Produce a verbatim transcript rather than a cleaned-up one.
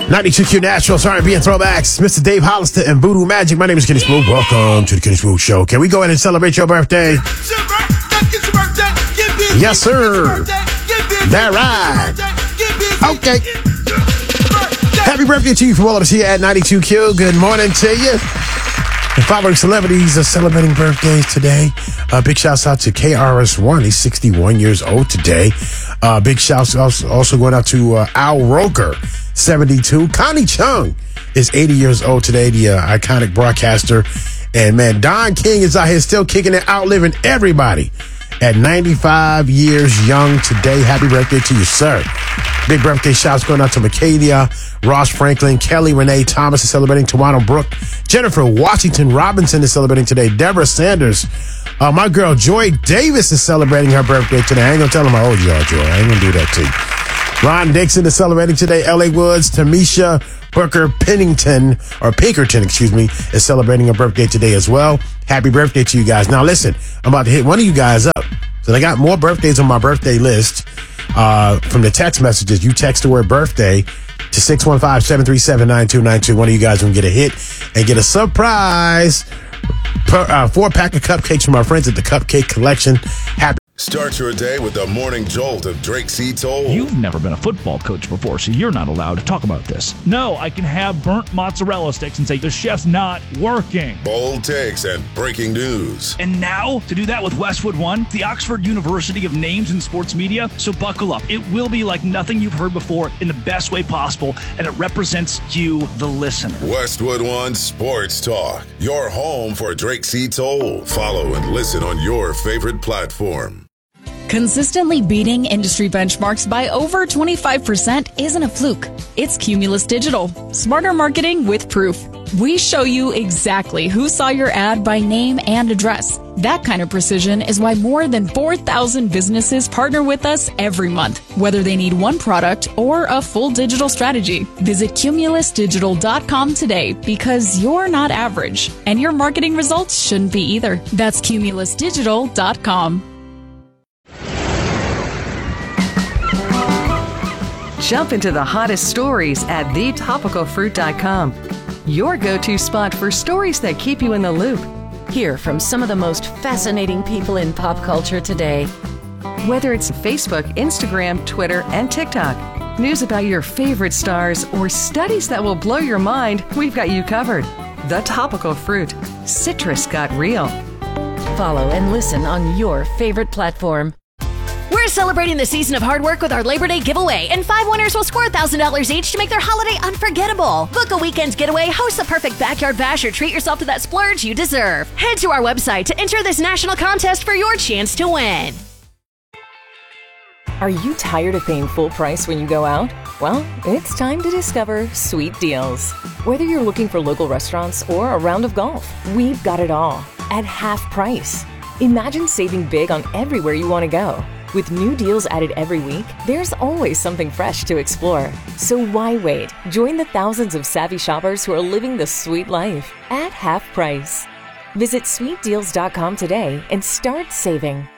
ninety-two Q Naturals, R and B and Throwbacks, Mister Dave Hollister and Voodoo Magic. My name is Kenny Smooth. Welcome to the Kenny Smooth Show. Can we go ahead and celebrate your birthday? Yes, sir. That right. Okay. Happy birthday to you from all of us here at ninety-two Q. Good morning to you. The following celebrities are celebrating birthdays today. Uh, big shouts out to K R S One. He's sixty-one years old today. Uh, big shouts also, also going out to uh, Al Roker, seventy-two. Connie Chung is eighty years old today, the uh, iconic broadcaster. And man, Don King is out here still kicking it, outliving everybody at ninety-five years young today. Happy birthday to you, sir. Big birthday shouts going out to Michaelia, Ross Franklin, Kelly Renee Thomas is celebrating, Tawana Brooke, Jennifer Washington Robinson is celebrating today, Deborah Sanders. Uh, my girl Joy Davis is celebrating her birthday today. I ain't gonna tell them how old you are, Joy. I ain't gonna do that to you. Ron Dixon is celebrating today. L A Woods, Tamisha Booker Pennington, or Pinkerton, excuse me, is celebrating her birthday today as well. Happy birthday to you guys. Now listen, I'm about to hit one of you guys up. So I got more birthdays on my birthday list uh, from the text messages. You text the word birthday to six one five, seven three seven, nine two nine two. One of you guys will get a hit and get a surprise per, uh, four pack of cupcakes from our friends at the Cupcake Collection. Happy. Start your day with the morning jolt of Drake C. Toll. You've never been a football coach before, so you're not allowed to talk about this. No, I can have burnt mozzarella sticks and say the chef's not working. Bold takes and breaking news. And now, to do that with Westwood One, the Oxford University of Names in Sports Media. So buckle up. It will be like nothing you've heard before in the best way possible, and it represents you, the listener. Westwood One Sports Talk, your home for Drake C. Toll. Follow and listen on your favorite platform. Consistently beating industry benchmarks by over twenty-five percent isn't a fluke. It's Cumulus Digital. Smarter marketing with proof. We show you exactly who saw your ad by name and address. That kind of precision is why more than four thousand businesses partner with us every month, whether they need one product or a full digital strategy. Visit cumulus digital dot com today because you're not average, and your marketing results shouldn't be either. That's cumulus digital dot com. Jump into the hottest stories at the topical fruit dot com. Your go-to spot for stories that keep you in the loop. Hear from some of the most fascinating people in pop culture today. Whether it's Facebook, Instagram, Twitter, and TikTok, news about your favorite stars, or studies that will blow your mind, we've got you covered. The Topical Fruit. Citrus got real. Follow and listen on your favorite platform. We're celebrating the season of hard work with our Labor Day giveaway, and five winners will score one thousand dollars each to make their holiday unforgettable. Book a weekend getaway, host the perfect backyard bash, or treat yourself to that splurge you deserve. Head to our website to enter this national contest for your chance to win. Are you tired of paying full price when you go out? Well, it's time to discover Sweet Deals. Whether you're looking for local restaurants or a round of golf, we've got it all at half price. Imagine saving big on everywhere you want to go. With new deals added every week, there's always something fresh to explore. So why wait? Join the thousands of savvy shoppers who are living the sweet life at half price. Visit sweet deals dot com today and start saving.